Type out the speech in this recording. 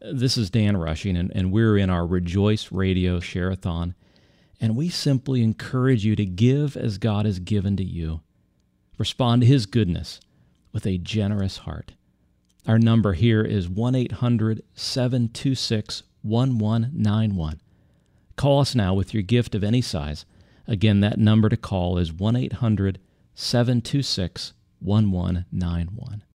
This is Dan Rushing, and we're in our Rejoice Radio Share-a-thon, and we simply encourage you to give as God has given to you. Respond to His goodness with a generous heart. Our number here is 1-800-726-1191. Call us now with your gift of any size. Again, that number to call is 1-800-726-1191.